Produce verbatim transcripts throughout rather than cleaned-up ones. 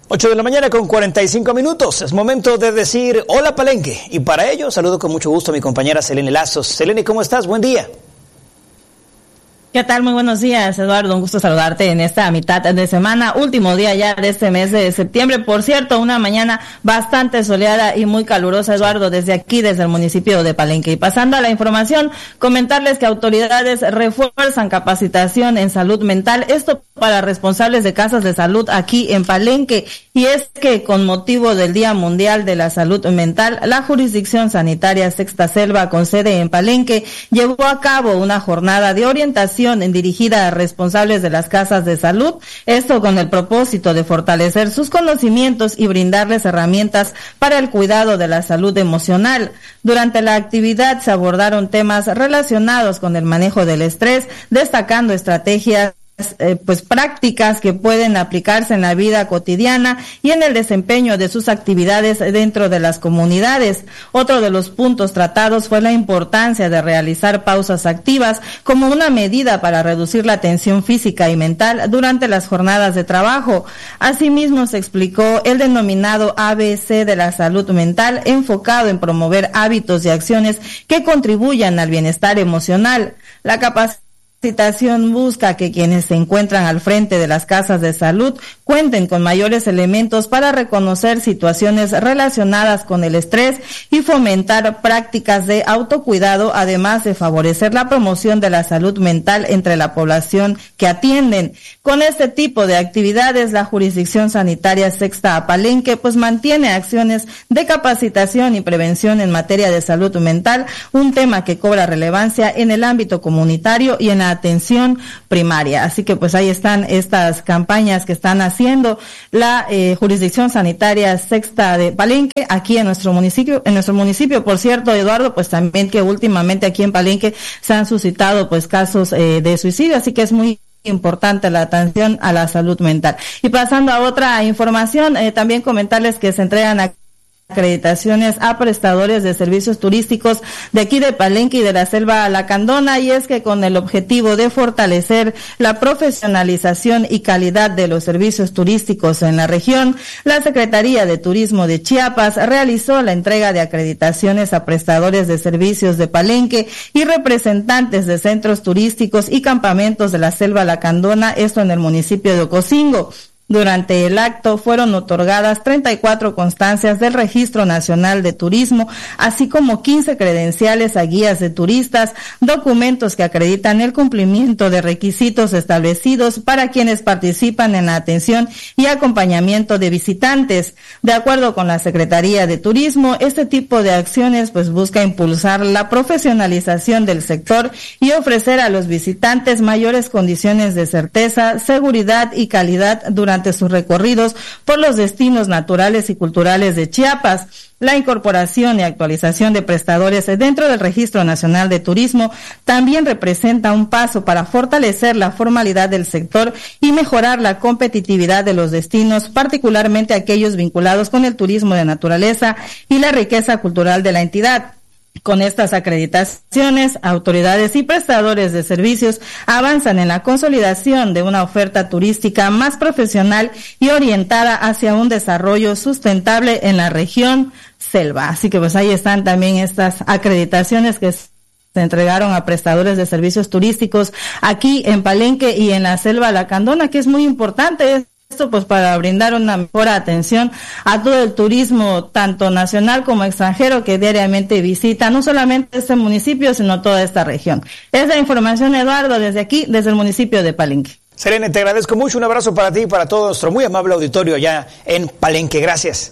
ocho de la mañana con cuarenta y cinco minutos. Es momento de decir hola Palenque. Y para ello saludo con mucho gusto a mi compañera Selene Lazos. Selene, ¿cómo estás? Buen día. ¿Qué tal? Muy buenos días, Eduardo. Un gusto saludarte en esta mitad de semana, último día ya de este mes de septiembre. Por cierto, una mañana bastante soleada y muy calurosa, Eduardo, desde aquí, desde el municipio de Palenque. Y pasando a la información, comentarles que autoridades refuerzan capacitación en salud mental, esto para responsables de casas de salud aquí en Palenque. Y es que con motivo del Día Mundial de la Salud Mental, la Jurisdicción Sanitaria Sexta Selva, con sede en Palenque, llevó a cabo una jornada de orientación dirigida a responsables de las casas de salud, esto con el propósito de fortalecer sus conocimientos y brindarles herramientas para el cuidado de la salud emocional. Durante la actividad se abordaron temas relacionados con el manejo del estrés, destacando estrategias Eh, pues prácticas que pueden aplicarse en la vida cotidiana y en el desempeño de sus actividades dentro de las comunidades. Otro de los puntos tratados fue la importancia de realizar pausas activas como una medida para reducir la tensión física y mental durante las jornadas de trabajo. Asimismo, se explicó el denominado A B C de la salud mental, enfocado en promover hábitos y acciones que contribuyan al bienestar emocional. La capacidad La capacitación busca que quienes se encuentran al frente de las casas de salud cuenten con mayores elementos para reconocer situaciones relacionadas con el estrés y fomentar prácticas de autocuidado, además de favorecer la promoción de la salud mental entre la población que atienden. Con este tipo de actividades, la Jurisdicción Sanitaria Sexta Palenque pues mantiene acciones de capacitación y prevención en materia de salud mental, un tema que cobra relevancia en el ámbito comunitario y en la atención primaria. Así que pues ahí están estas campañas que están haciendo la eh, Jurisdicción Sanitaria Sexta de Palenque aquí en nuestro municipio, en nuestro municipio, por cierto, Eduardo, pues también que últimamente aquí en Palenque se han suscitado pues casos eh, de suicidio, así que es muy importante la atención a la salud mental. Y pasando a otra información, eh, también comentarles que se entregan a acreditaciones a prestadores de servicios turísticos de aquí de Palenque y de la Selva Lacandona, y es que con el objetivo de fortalecer la profesionalización y calidad de los servicios turísticos en la región, la Secretaría de Turismo de Chiapas realizó la entrega de acreditaciones a prestadores de servicios de Palenque y representantes de centros turísticos y campamentos de la Selva Lacandona, esto en el municipio de Ocosingo. Durante el acto fueron otorgadas treinta y cuatro constancias del Registro Nacional de Turismo, así como quince credenciales a guías de turistas, documentos que acreditan el cumplimiento de requisitos establecidos para quienes participan en la atención y acompañamiento de visitantes. De acuerdo con la Secretaría de Turismo, este tipo de acciones pues busca impulsar la profesionalización del sector y ofrecer a los visitantes mayores condiciones de certeza, seguridad y calidad durante sus recorridos por los destinos naturales y culturales de Chiapas. La incorporación y actualización de prestadores dentro del Registro Nacional de Turismo también representa un paso para fortalecer la formalidad del sector y mejorar la competitividad de los destinos, particularmente aquellos vinculados con el turismo de naturaleza y la riqueza cultural de la entidad. Con estas acreditaciones, autoridades y prestadores de servicios avanzan en la consolidación de una oferta turística más profesional y orientada hacia un desarrollo sustentable en la región selva. Así que pues ahí están también estas acreditaciones que se entregaron a prestadores de servicios turísticos aquí en Palenque y en la Selva Lacandona, que es muy importante. Esto pues para brindar una mejor atención a todo el turismo, tanto nacional como extranjero, que diariamente visita no solamente este municipio, sino toda esta región. Es la información, Eduardo, desde aquí, desde el municipio de Palenque. Selene, te agradezco mucho, un abrazo para ti y para todo nuestro muy amable auditorio allá en Palenque. Gracias.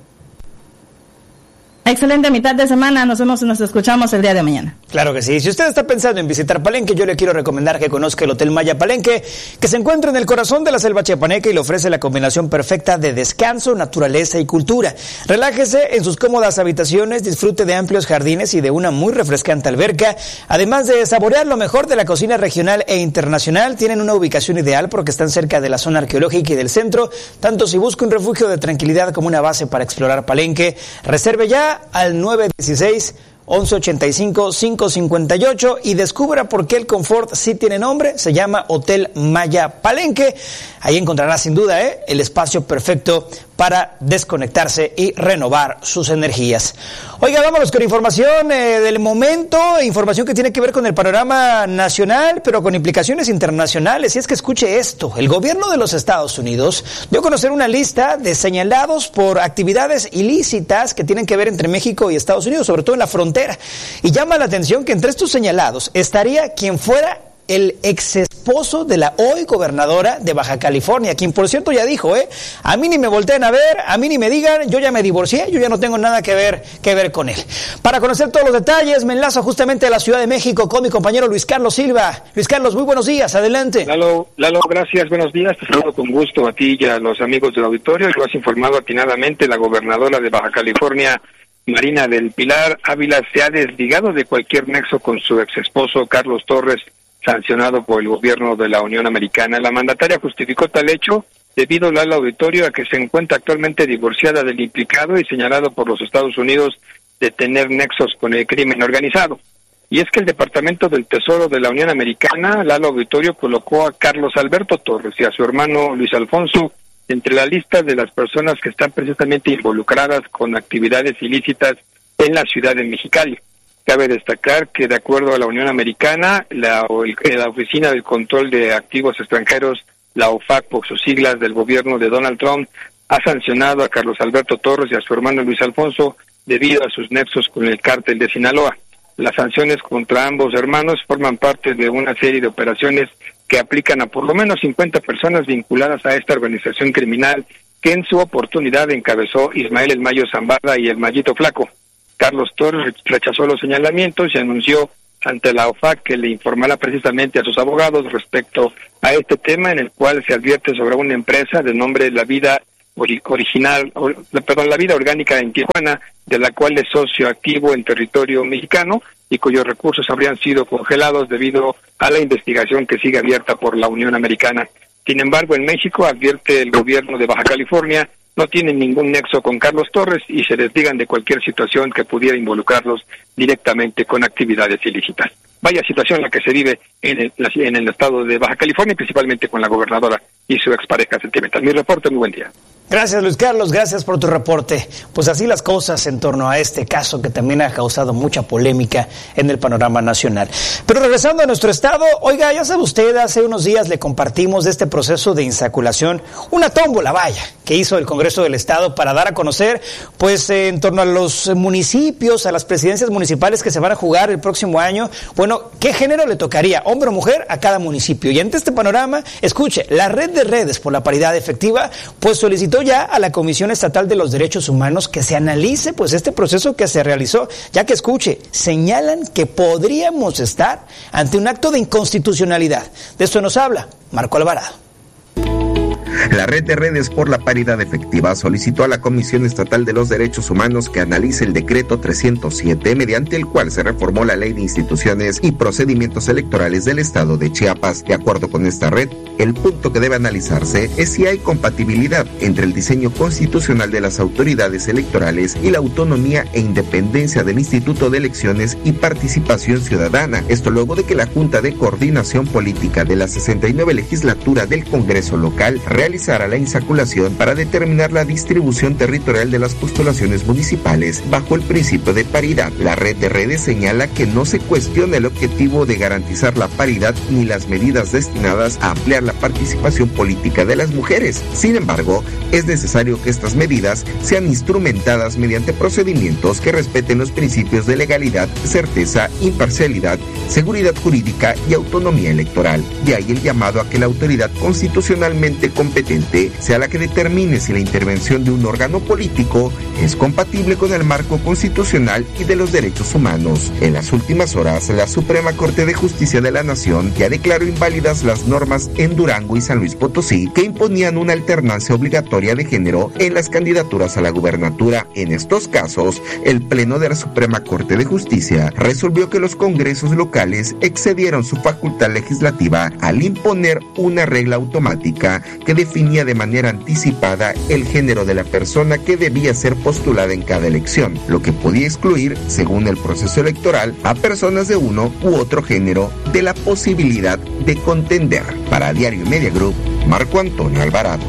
Excelente mitad de semana, nos vemos y nos escuchamos el día de mañana. Claro que sí. Si usted está pensando en visitar Palenque, yo le quiero recomendar que conozca el Hotel Maya Palenque, que se encuentra en el corazón de la selva chiapaneca y le ofrece la combinación perfecta de descanso, naturaleza y cultura. Relájese en sus cómodas habitaciones, disfrute de amplios jardines y de una muy refrescante alberca. Además de saborear lo mejor de la cocina regional e internacional, tienen una ubicación ideal porque están cerca de la zona arqueológica y del centro, tanto si busca un refugio de tranquilidad como una base para explorar Palenque. Reserve ya al nueve uno seis, once ochenta y cinco, quinientos cincuenta y ocho y descubra por qué el confort sí tiene nombre. Se llama Hotel Maya Palenque. Ahí encontrará sin duda ¿eh? el espacio perfecto para desconectarse y renovar sus energías. Oiga, vámonos con información eh, del momento, información que tiene que ver con el panorama nacional, pero con implicaciones internacionales. Y es que escuche esto, el gobierno de los Estados Unidos dio a conocer una lista de señalados por actividades ilícitas que tienen que ver entre México y Estados Unidos, sobre todo en la frontera. Y llama la atención que entre estos señalados estaría quien fuera el ex esposo de la hoy gobernadora de Baja California, quien por cierto ya dijo, eh, a mí ni me volteen a ver, a mí ni me digan, yo ya me divorcié, yo ya no tengo nada que ver, que ver con él. Para conocer todos los detalles, me enlazo justamente a la Ciudad de México con mi compañero Luis Carlos Silva. Luis Carlos, muy buenos días, adelante. Lalo, Lalo, gracias, buenos días, te saludo con gusto a ti y a los amigos del auditorio. Lo has informado atinadamente, la gobernadora de Baja California, Marina del Pilar Ávila, se ha desligado de cualquier nexo con su ex esposo Carlos Torres, sancionado por el gobierno de la Unión Americana. La mandataria justificó tal hecho debido al auditorio a que se encuentra actualmente divorciada del implicado y señalado por los Estados Unidos de tener nexos con el crimen organizado. Y es que el Departamento del Tesoro de la Unión Americana, Lalo Auditorio, colocó a Carlos Alberto Torres y a su hermano Luis Alfonso entre la lista de las personas que están precisamente involucradas con actividades ilícitas en la ciudad de Mexicali. Cabe destacar que, de acuerdo a la Unión Americana, la, la Oficina del Control de Activos Extranjeros, la O F A C, por sus siglas del gobierno de Donald Trump, ha sancionado a Carlos Alberto Torres y a su hermano Luis Alfonso debido a sus nexos con el cártel de Sinaloa. Las sanciones contra ambos hermanos forman parte de una serie de operaciones que aplican a por lo menos cincuenta personas vinculadas a esta organización criminal que en su oportunidad encabezó Ismael El Mayo Zambada y El Mayito Flaco. Carlos Torres rechazó los señalamientos y anunció ante la O F A C que le informará precisamente a sus abogados respecto a este tema, en el cual se advierte sobre una empresa de nombre La Vida Original, or, perdón, La Vida Orgánica en Tijuana, de la cual es socio activo en territorio mexicano y cuyos recursos habrían sido congelados debido a la investigación que sigue abierta por la Unión Americana. Sin embargo, en México, advierte el gobierno de Baja California, no tienen ningún nexo con Carlos Torres y se desligan de cualquier situación que pudiera involucrarlos directamente con actividades ilícitas. Vaya situación la que se vive en el, en el estado de Baja California, principalmente con la gobernadora y su expareja sentimental. Mi reporte, muy buen día. Gracias, Luis Carlos, gracias por tu reporte. Pues así las cosas en torno a este caso que también ha causado mucha polémica en el panorama nacional. Pero regresando a nuestro estado, oiga, ya sabe usted, hace unos días le compartimos de este proceso de insaculación, una tómbola, vaya, que hizo el Congreso del Estado para dar a conocer, pues, eh, en torno a los municipios, a las presidencias municipales que se van a jugar el próximo año. Bueno, ¿qué género le tocaría, hombre o mujer, a cada municipio? Y ante este panorama, escuche, la Red de Redes por la Paridad Efectiva, pues solicitó ya a la Comisión Estatal de los Derechos Humanos que se analice pues este proceso que se realizó, ya que escuche, señalan que podríamos estar ante un acto de inconstitucionalidad. De esto nos habla Marco Alvarado. La Red de Redes por la Paridad Efectiva solicitó a la Comisión Estatal de los Derechos Humanos que analice el decreto trescientos siete, mediante el cual se reformó la Ley de Instituciones y Procedimientos Electorales del Estado de Chiapas. De acuerdo con esta red, el punto que debe analizarse es si hay compatibilidad entre el diseño constitucional de las autoridades electorales y la autonomía e independencia del Instituto de Elecciones y Participación Ciudadana. Esto luego de que la Junta de Coordinación Política de la sesenta y nueve legislatura del Congreso local realizará la insaculación para determinar la distribución territorial de las postulaciones municipales bajo el principio de paridad. La Red de Redes señala que no se cuestiona el objetivo de garantizar la paridad ni las medidas destinadas a ampliar la participación política de las mujeres. Sin embargo, es necesario que estas medidas sean instrumentadas mediante procedimientos que respeten los principios de legalidad, certeza, imparcialidad, seguridad jurídica y autonomía electoral. De ahí el llamado a que la autoridad constitucionalmente competente sea la que determine si la intervención de un órgano político es compatible con el marco constitucional y de los derechos humanos. En las últimas horas, la Suprema Corte de Justicia de la Nación ya declaró inválidas las normas en Durango y San Luis Potosí que imponían una alternancia obligatoria de género en las candidaturas a la gubernatura. En estos casos, el Pleno de la Suprema Corte de Justicia resolvió que los congresos locales excedieron su facultad legislativa al imponer una regla automática que define definía de manera anticipada el género de la persona que debía ser postulada en cada elección, lo que podía excluir, según el proceso electoral, a personas de uno u otro género de la posibilidad de contender. Para Diario Media Group, Marco Antonio Alvarado.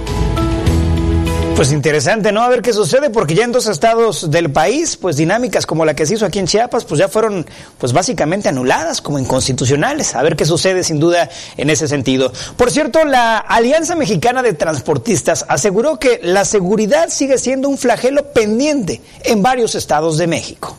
Pues interesante, ¿no? A ver qué sucede, porque ya en dos estados del país, pues dinámicas como la que se hizo aquí en Chiapas, pues ya fueron, pues básicamente anuladas como inconstitucionales. A ver qué sucede, sin duda, en ese sentido. Por cierto, la Alianza Mexicana de Transportistas aseguró que la seguridad sigue siendo un flagelo pendiente en varios estados de México.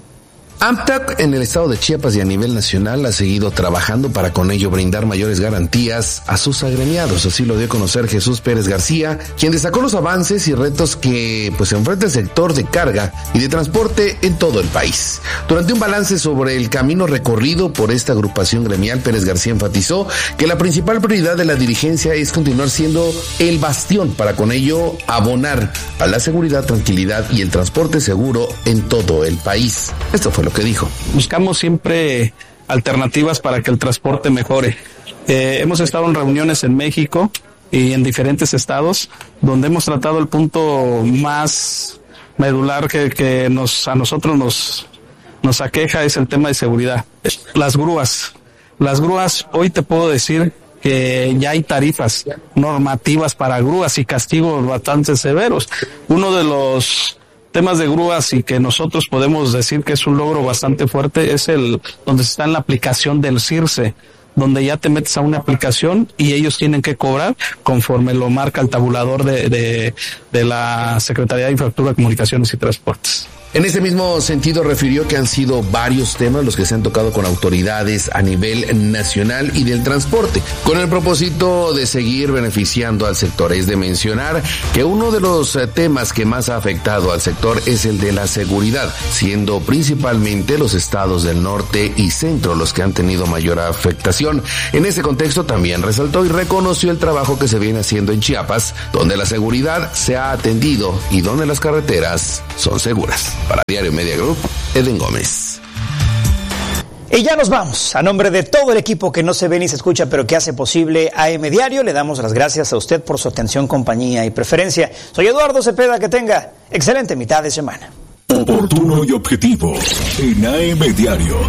AMTAC en el estado de Chiapas y a nivel nacional ha seguido trabajando para con ello brindar mayores garantías a sus agremiados. Así lo dio a conocer Jesús Pérez García, quien destacó los avances y retos que pues enfrenta el sector de carga y de transporte en todo el país. Durante un balance sobre el camino recorrido por esta agrupación gremial, Pérez García enfatizó que la principal prioridad de la dirigencia es continuar siendo el bastión para con ello abonar a la seguridad, tranquilidad y el transporte seguro en todo el país. Esto fue lo que dijo. Buscamos siempre alternativas para que el transporte mejore. Eh, hemos estado en reuniones en México y en diferentes estados donde hemos tratado el punto más medular que, que nos a nosotros nos nos aqueja es el tema de seguridad. Las grúas. Las grúas, hoy te puedo decir que ya hay tarifas normativas para grúas y castigos bastante severos. Uno de los temas de grúas y que nosotros podemos decir que es un logro bastante fuerte es el donde está en la aplicación del CIRSE, donde ya te metes a una aplicación y ellos tienen que cobrar conforme lo marca el tabulador de, de, de la Secretaría de Infraestructura, Comunicaciones y Transportes. En ese mismo sentido refirió que han sido varios temas los que se han tocado con autoridades a nivel nacional y del transporte, con el propósito de seguir beneficiando al sector. Es de mencionar que uno de los temas que más ha afectado al sector es el de la seguridad, siendo principalmente los estados del norte y centro los que han tenido mayor afectación. En ese contexto también resaltó y reconoció el trabajo que se viene haciendo en Chiapas, donde la seguridad se ha atendido y donde las carreteras son seguras. Para Diario Media Group, Eden Gómez. Y ya nos vamos. A nombre de todo el equipo que no se ve ni se escucha, pero que hace posible A M Diario, le damos las gracias a usted por su atención, compañía y preferencia. Soy Eduardo Cepeda, que tenga excelente mitad de semana. Oportuno y objetivo en A M Diario.